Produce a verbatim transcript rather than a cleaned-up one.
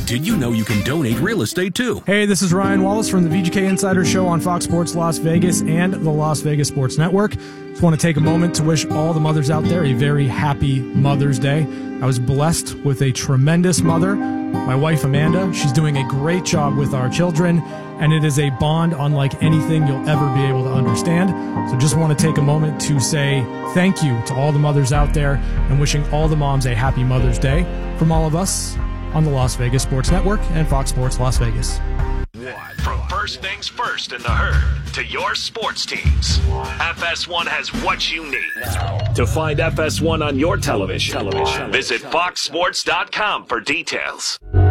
Did you know you can donate real estate too? Hey, this is Ryan Wallace from the V G K Insider Show on Fox Sports Las Vegas and the Las Vegas Sports Network. Just want to take a moment to wish all the mothers out there a very happy Mother's Day. I was blessed with a tremendous mother, my wife Amanda. She's doing a great job with our children, and it is a bond unlike anything you'll ever be able to understand. So just want to take a moment to say thank you to all the mothers out there and wishing all the moms a happy Mother's Day from all of us on the Las Vegas Sports Network and Fox Sports Las Vegas. From first things first in the herd to your sports teams, F S one has what you need. To find F S one on your television, television. visit fox sports dot com for details.